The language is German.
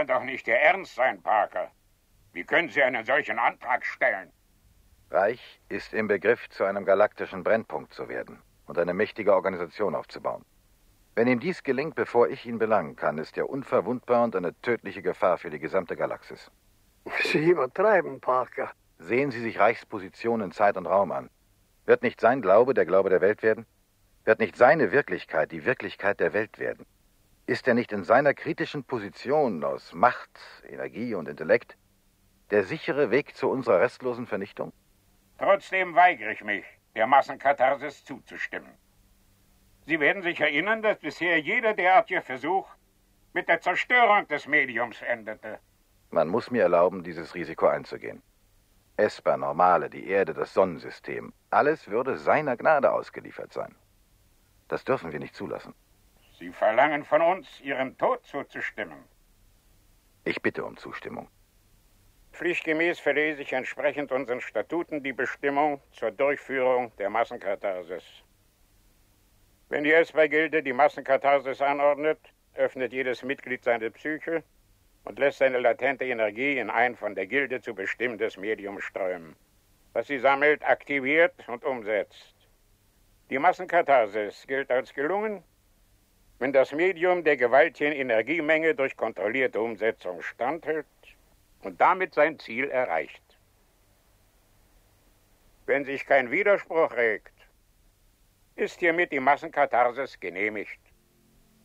kann doch nicht Ihr Ernst sein, Parker. Wie können Sie einen solchen Antrag stellen? Reich ist im Begriff, zu einem galaktischen Brennpunkt zu werden und eine mächtige Organisation aufzubauen. Wenn ihm dies gelingt, bevor ich ihn belangen kann, ist er unverwundbar und eine tödliche Gefahr für die gesamte Galaxis. Sie übertreiben, Parker. Sehen Sie sich Reichs Position in Zeit und Raum an. Wird nicht sein Glaube der Glaube der Welt werden? Wird nicht seine Wirklichkeit die Wirklichkeit der Welt werden? Ist er nicht in seiner kritischen Position aus Macht, Energie und Intellekt der sichere Weg zu unserer restlosen Vernichtung? Trotzdem weigere ich mich, der Massenkatharsis zuzustimmen. Sie werden sich erinnern, dass bisher jeder derartige Versuch mit der Zerstörung des Mediums endete. Man muss mir erlauben, dieses Risiko einzugehen. Esper, Normale, die Erde, das Sonnensystem, alles würde seiner Gnade ausgeliefert sein. Das dürfen wir nicht zulassen. Sie verlangen von uns, Ihrem Tod zuzustimmen. Ich bitte um Zustimmung. Pflichtgemäß verlese ich entsprechend unseren Statuten die Bestimmung zur Durchführung der Massenkatharsis. Wenn die Esper-Gilde die Massenkatharsis anordnet, öffnet jedes Mitglied seine Psyche und lässt seine latente Energie in ein von der Gilde zu bestimmendes Medium strömen, das sie sammelt, aktiviert und umsetzt. Die Massenkatharsis gilt als gelungen, wenn das Medium der gewaltigen Energiemenge durch kontrollierte Umsetzung standhält und damit sein Ziel erreicht. Wenn sich kein Widerspruch regt, ist hiermit die Massenkatharsis genehmigt.